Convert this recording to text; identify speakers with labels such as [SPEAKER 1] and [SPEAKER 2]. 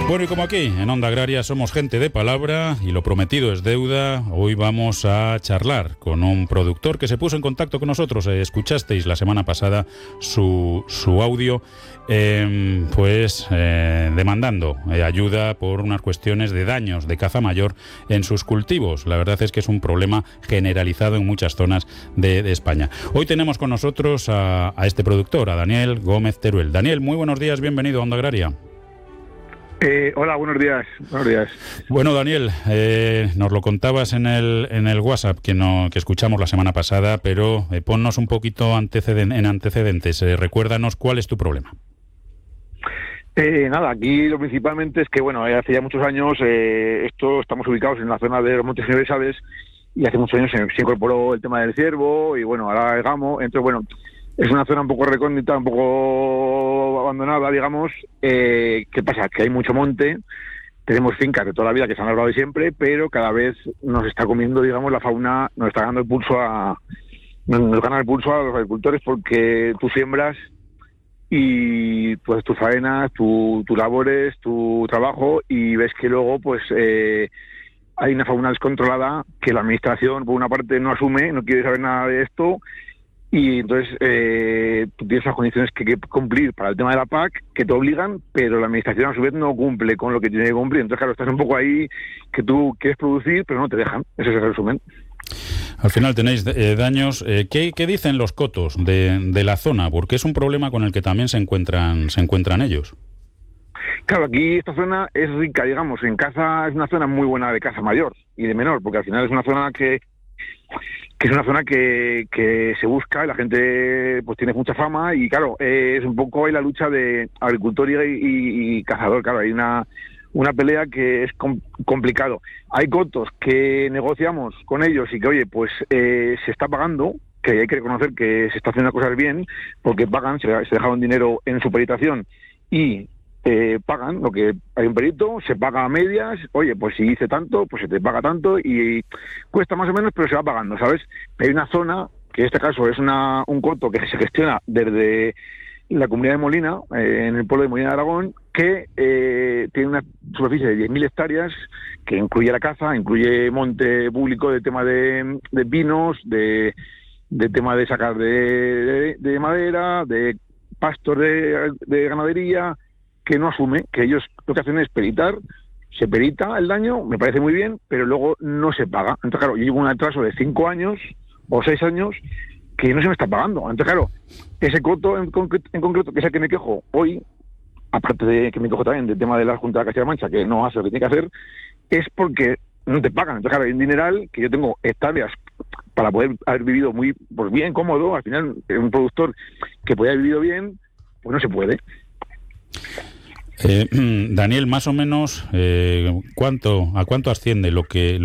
[SPEAKER 1] Bueno, y como aquí en Onda Agraria somos gente de palabra y lo prometido es deuda, hoy vamos a charlar con un productor que se puso en contacto con nosotros. Escuchasteis la semana pasada su audio, demandando ayuda por unas cuestiones de daños de caza mayor en sus cultivos. La verdad es que es un problema generalizado en muchas zonas de España. Hoy tenemos con nosotros a este productor, a Daniel Gómez Teruel. Daniel, muy buenos días, bienvenido a Onda Agraria.
[SPEAKER 2] Hola, buenos días.
[SPEAKER 1] Bueno, Daniel, nos lo contabas en el WhatsApp que escuchamos la semana pasada, pero ponnos un poquito en antecedentes. Recuérdanos cuál es tu problema.
[SPEAKER 2] Aquí lo principalmente es que, hace ya muchos años estamos ubicados en la zona de los Montes Universales y hace muchos años se incorporó el tema del ciervo y, ahora el gamo. Entonces, es una zona un poco recóndita, un poco abandonada, digamos. ¿Qué pasa? Que hay mucho monte, tenemos fincas de toda la vida que se han labrado de siempre, pero cada vez nos está comiendo, digamos, la fauna, nos está ganando el pulso nos gana el pulso a los agricultores, porque tú siembras y pues tus faenas, tus labores, tu trabajo, y ves que luego hay una fauna descontrolada que la administración, por una parte, no asume, no quiere saber nada de esto. Y entonces tú tienes las condiciones que cumplir para el tema de la PAC, que te obligan, pero la administración a su vez no cumple con lo que tiene que cumplir. Entonces, claro, estás un poco ahí que tú quieres producir, pero no te dejan. Ese es el resumen.
[SPEAKER 1] Al final tenéis daños. ¿Qué dicen los cotos de la zona? Porque es un problema con el que también se encuentran ellos.
[SPEAKER 2] Claro, aquí esta zona es rica, digamos, en caza. Es una zona muy buena de caza mayor y de menor, porque al final es una zona que es una zona que se busca, y la gente pues tiene mucha fama, y claro, es un poco ahí la lucha de agricultor y cazador. Claro, hay una pelea que es complicado. Hay cotos que negociamos con ellos y que, se está pagando, que hay que reconocer que se está haciendo cosas bien, porque pagan, se dejaron dinero en su peritación y pagan lo que hay un perito, se paga a medias. Pues si hice tanto, pues se te paga tanto, y cuesta más o menos, pero se va pagando, ¿sabes? Hay una zona, que en este caso es un coto que se gestiona desde la comunidad de Molina, en el pueblo de Molina de Aragón, que tiene una superficie de 10.000 hectáreas, que incluye la caza, incluye monte público de tema de pinos, de tema de sacar de madera, de pastos de ganadería, que no asume, que ellos lo que hacen es peritar. Se perita el daño, me parece muy bien, pero luego no se paga. Entonces, claro, yo llevo un atraso de 5 años o 6 años que no se me está pagando. Entonces, claro, ese coto en concreto, que es el que me quejo hoy, aparte de que me quejo también del tema de la Junta de Castilla-La Mancha, que no hace lo que tiene que hacer, es porque no te pagan. Entonces, claro, hay un dineral que yo tengo hectáreas para poder haber vivido muy bien, cómodo. Al final, un productor que podía haber vivido bien, pues no se puede.
[SPEAKER 1] Daniel, más o menos, ¿a cuánto asciende lo que